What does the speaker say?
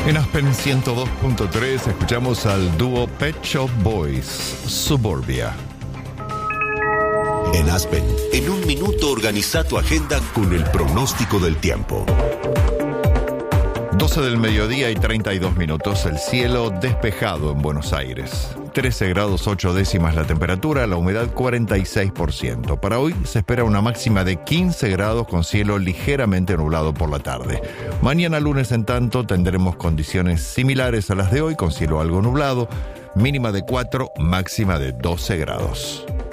En Aspen 102.3 escuchamos al dúo Pet Shop Boys, Suburbia. En Aspen, en un minuto organiza tu agenda con el pronóstico del tiempo. 12 del mediodía y 32 minutos, el cielo despejado en Buenos Aires. 13 grados 8 décimas la temperatura, la humedad 46%. Para hoy se espera una máxima de 15 grados con cielo ligeramente nublado por la tarde. Mañana lunes, en tanto, tendremos condiciones similares a las de hoy, con cielo algo nublado, mínima de 4, máxima de 12 grados.